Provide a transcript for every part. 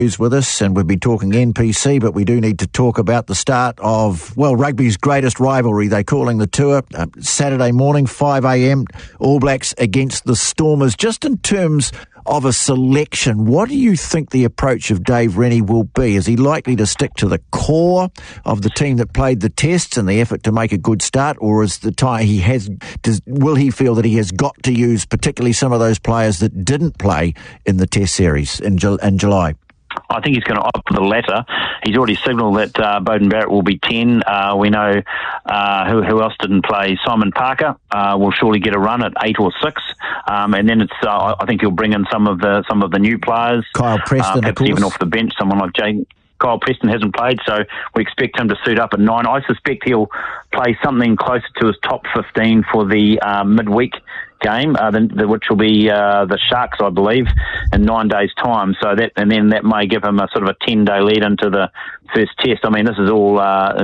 Who's with us, and we've been talking NPC, but we do need to talk about the start of, well, rugby's greatest rivalry. They're calling the tour Saturday morning, 5 a.m, All Blacks against the Stormers. Just in terms of a selection, what do you think the approach of Dave Rennie will be? Is he likely to stick to the core of the team that played the tests in the effort to make a good start, or is the time will he feel that he has got to use particularly some of those players that didn't play in the test series in July? I think he's going to opt for the latter. He's already signalled that Beauden Barrett will be 10. We know who else didn't play. Simon Parker will surely get a run at 8 or 6, and then it's. I think he'll bring in some of the new players. Kyle Preston, perhaps even off the bench, someone like Kyle Preston hasn't played, so we expect him to suit up at 9. I suspect he'll play something closer to his top 15 for the midweek game, which will be the Sharks, I believe, in 9 days' time. So that may give him a sort of a 10-day lead into the first test. I mean, this is all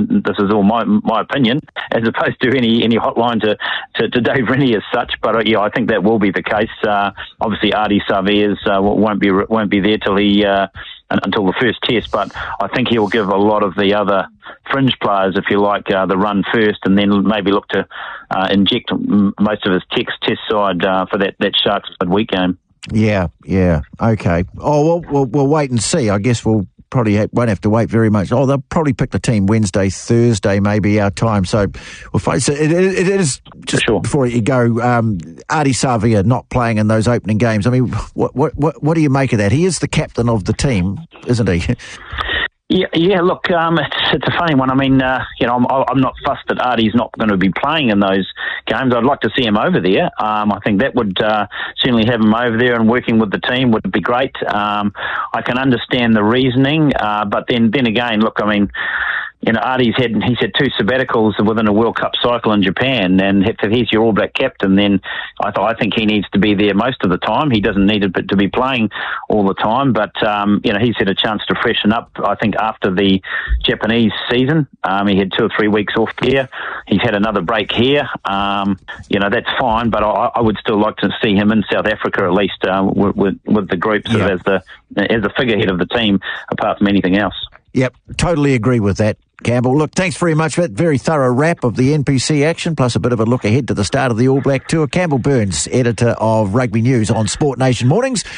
my opinion, as opposed to any hotline to Dave Rennie as such. But yeah, I think that will be the case. Obviously, Ardie Savea won't be there until the first test, but I think he'll give a lot of the other fringe players, if you like, the run first, and then maybe look to inject most of his test side for that Sharks midweek game. Yeah, okay. Oh, well, we'll wait and see. I guess we'll probably won't have to wait very much. Oh, they'll probably pick the team Wednesday, Thursday, maybe our time. So we'll find. So it is just sure. Before you go, Ardie Savea not playing in those opening games. I mean, what do you make of that? He is the captain of the team, isn't he? Yeah. Look, it's a funny one. I mean, I'm not fussed that Ardie's not going to be playing in those games. I'd like to see him over there. I think that would certainly have him over there and working with the team would be great. I can understand the reasoning, but then again, look, I mean, Ardie's had 2 sabbaticals within a World Cup cycle in Japan, and if he's your All Black captain, then I think he needs to be there most of the time. He doesn't need to be playing all the time, but he's had a chance to freshen up. I think after the Japanese season, he had 2 or 3 weeks off there. He's had another break here. That's fine, but I would still like to see him in South Africa at least with the group sort of as the figurehead of the team, apart from anything else. Yep, totally agree with that, Campbell. Look, thanks very much for that very thorough wrap of the NPC action, plus a bit of a look ahead to the start of the All Black Tour. Campbell Burns, editor of Rugby News on Sport Nation Mornings.